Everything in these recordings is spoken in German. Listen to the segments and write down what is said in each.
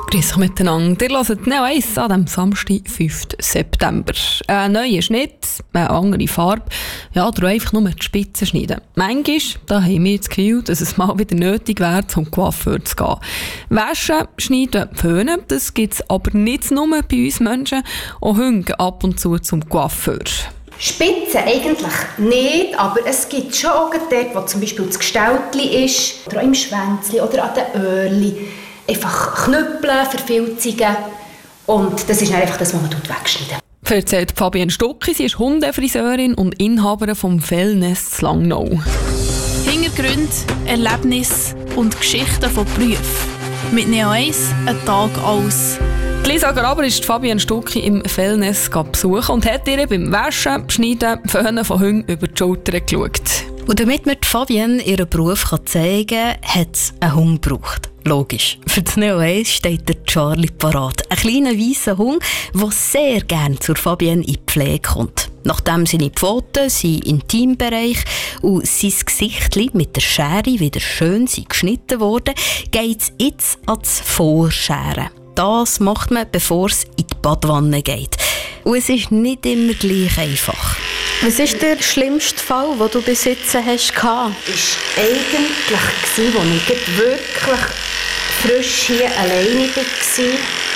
Grüß euch miteinander. Ihr hört Neo 1 an diesem Samstag, 5. September. Ein neuer Schnitt, eine andere Farbe, ja, oder einfach nur die Spitzen schneiden. Manchmal da haben wir das Gefühl, dass es mal wieder nötig wäre, zum Coiffeur zu gehen. Waschen, schneiden, föhnen, das gibt es aber nicht nur bei uns Menschen, auch Hunde ab und zu zum Coiffeur. Spitzen eigentlich nicht, aber es gibt schon auch dort, wo zum Beispiel das Gestaltli ist, oder auch im Schwänzli oder an den Öhrchen. Einfach knüppeln, verfilzigen und das ist dann einfach das, was man wegschneiden. Erzählt Fabienne Stucki, sie ist Hundefriseurin und Inhaberin vom Fellnest zu Langnau. Hintergründe, Erlebnisse und Geschichten von Berufen. Mit Neo 1 ein Tag aus. Lisa Graber ist Fabienne Stucki im Fellnest besuchen und hat ihr beim Waschen, Schneiden, Föhnen von Hunden über die Schulter geschaut. Und damit mir Fabienne ihren Beruf zeigen kann, hat es einen Hund gebraucht. Logisch. Für das Neo 1 steht der Charlie parat. Ein kleiner weisser Hund, der sehr gerne zur Fabienne in die Pflege kommt. Nachdem seine Pfoten, sein Intimbereich und sein Gesicht mit der Schere wieder schön geschnitten wurden, geht es jetzt ans Vorscheren. Das macht man, bevor es in die Badwanne geht. Und es ist nicht immer gleich einfach. Was war der schlimmste Fall, den du bis jetzt hast? Das war eigentlich, als ich wirklich frisch hier alleine war.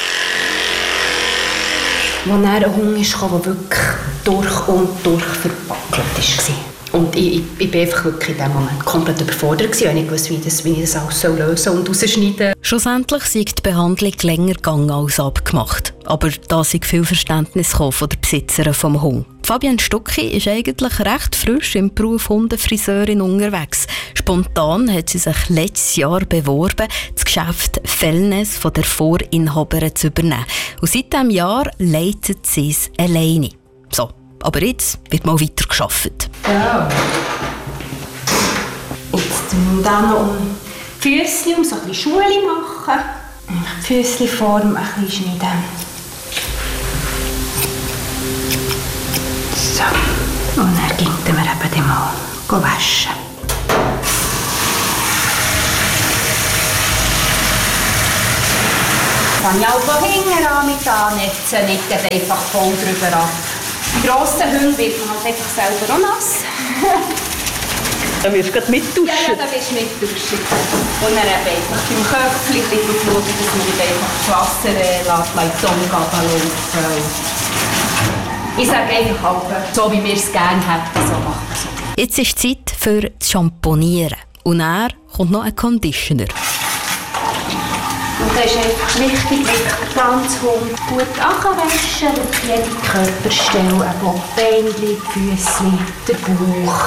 Wo dann ein Hund kam, der wirklich durch und durch verpackelt war. Und ich war einfach wirklich in diesem Moment komplett überfordert. Ich wusste nicht, wie ich das alles lösen und rausschneiden soll. Schlussendlich sei die Behandlung länger gegangen als abgemacht. Aber da sei viel Verständnis von der Besitzerin des Hundes. Fabienne Stucki ist eigentlich recht frisch im Beruf Hundefriseurin unterwegs. Spontan hat sie sich letztes Jahr beworben, das Geschäft Fellness von der Vorinhaberin zu übernehmen. Und seit diesem Jahr leitet sie es alleine. So, aber jetzt wird mal weiter gearbeitet. Ja. Jetzt dann noch um die Füßchen, um so ein bisschen Schuhe machen. Die Füßchenform ein bisschen schneiden. So. Und dann gehen wir eben mal waschen. Ich fange auch von hinten an mit Annetzen, nicht einfach voll drüber ab. Die grossen Hunde wird man halt einfach selber auch nass. Dann wirst du gerade mitduschen. Ja, dann wirst du mitduschen. Und dann eben einfach beim Köpfchen schauen, dass man nicht einfach das Wasser in die Sonne laufen. Ich sage einfach auch, so wie wir es gerne hätten, so machen wir es. Jetzt ist Zeit für das Schamponieren. Und dann kommt noch ein Conditioner. Und da ist einfach wichtig, den ganzen Hund gut anwaschen, jede Körperstelle, also die Beine, die Füße, der Bauch.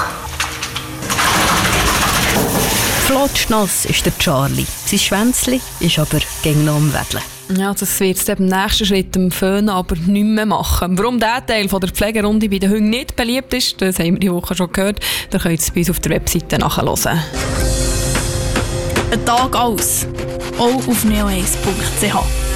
Flotschnass ist der Charlie. Sein Schwänzli ist aber gegen noch am Wedeln. Ja, das wird es im nächsten Schritt im Föhnen aber nicht mehr machen. Warum dieser Teil von der Pflegerunde bei den Hunden nicht beliebt ist, das haben wir die Woche schon gehört. Da könnt ihr es bei uns auf der Webseite nachhören. Ein Tag aus. Auch auf neo1.ch.